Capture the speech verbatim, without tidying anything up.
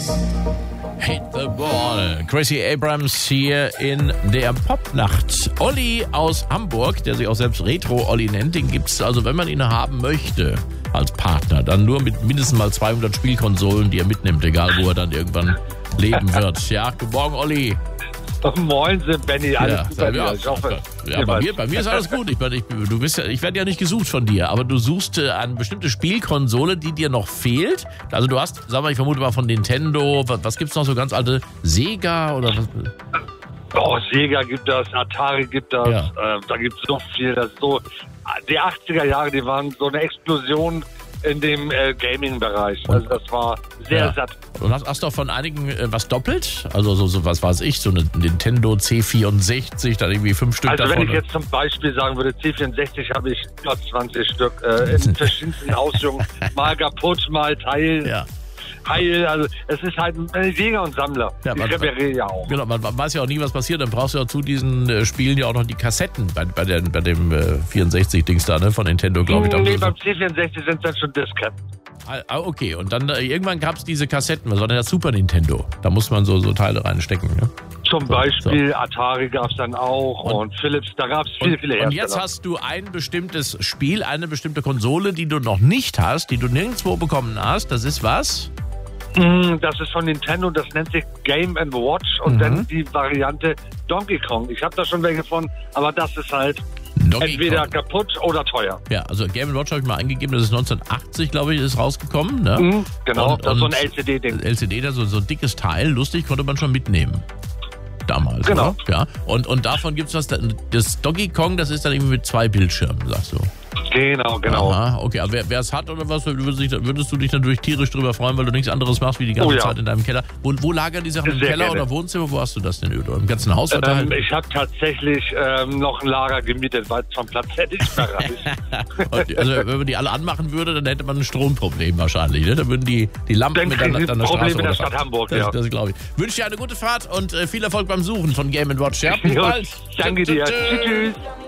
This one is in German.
Hit the Ball. Gracie Abrams hier in der Popnacht. Olli aus Hamburg, der sich auch selbst Retro-Olli nennt, den gibt's also, wenn man ihn haben möchte, als Partner, dann nur mit mindestens mal zweihundert Spielkonsolen, die er mitnimmt, egal wo er dann irgendwann leben wird. Ja, guten Morgen, Olli. Moin, Benny, alles ja, gut bei ja, dir? Ich hoffe, ja, bei mir, bei mir ist alles gut. Ich, ich, du bist ja, ich werde ja nicht gesucht von dir, aber du suchst äh, eine bestimmte Spielkonsole, die dir noch fehlt. Also du hast, sag mal, ich vermute mal von Nintendo, was, was gibt's noch so ganz alte? Sega oder was? Oh, Sega gibt das, Atari gibt das, Ja. äh, da gibt es so viel. Das ist so, die achtziger Jahre, die waren so eine Explosion in dem äh, Gaming-Bereich. Also das war sehr Ja. satt. Und hast, hast doch von einigen äh, was doppelt? Also so, so was weiß ich, so eine Nintendo C vierundsechzig, da irgendwie fünf Stück Also davon. wenn ich jetzt zum Beispiel sagen würde, C vierundsechzig habe ich über zwanzig Stück äh, in verschiedensten Ausführungen. Mal kaputt, mal Teil, ja. Heil. Also es ist halt ein Jäger und Sammler. Ja, ich man- repariere ja auch. Genau, man, man weiß ja auch nie, was passiert. Dann brauchst du ja zu diesen äh, Spielen ja auch noch die Kassetten bei, bei, der, bei dem äh, vierundsechzig-Dings da, ne, von Nintendo, glaube ich. Da Nee, so- beim C vierundsechzig sind es dann schon Disketten. Ah, okay. Und dann äh, irgendwann gab es diese Kassetten, was war denn das Super Nintendo? Da muss man so, so Teile reinstecken. Ne? Zum Beispiel Atari gab es dann auch Und- und, Philips, da gab es viele, Und, viele und Hersteller. jetzt hast du ein bestimmtes Spiel, eine bestimmte Konsole, die du noch nicht hast, die du nirgendwo bekommen hast. Das ist was? Mm, Das ist von Nintendo, das nennt sich Game and Watch und Mhm. dann die Variante Donkey Kong. Ich habe da schon welche von, aber das ist halt Donkey entweder Kong. kaputt oder teuer. Ja, also Game Watch habe ich mal eingegeben, das ist neunzehnhundertachtzig, glaube ich, ist rausgekommen. Ne? Mhm, genau, Und- das ist so ein und- L C D-Ding. L C D, da so, so ein dickes Teil, lustig, konnte man schon mitnehmen. Damals, Genau. oder? Ja. Und, und davon gibt es was, das Donkey Kong, das ist dann irgendwie mit zwei Bildschirmen, sagst du. Genau, genau. Aha, okay, aber wer es hat oder was, würdest, dich, würdest du dich natürlich tierisch drüber freuen, weil du nichts anderes machst wie die ganze Oh ja. Zeit in deinem Keller. Wo, wo lagern die Sachen im Sehr Keller gerne. oder Wohnzimmer? Wo hast du das denn? Oder im ganzen Haus verteilt? Ähm, ich habe tatsächlich ähm, noch ein Lager gemietet, weil es vom Platz hätte nicht mehr reicht. Und, also wenn man die alle anmachen würde, dann hätte man ein Stromproblem wahrscheinlich. Ne? Dann würden die, die Lampen Dann kriegen miteinander sie an der Probleme Straße mit der runterfahren. Stadt Hamburg, das, ja. Das glaube ich. Wünsche dir eine gute Fahrt und äh, viel Erfolg beim Suchen von Game and Watch. Ja, bis Jo, bald. danke dir. Tschüss. Tschüss, tschüss.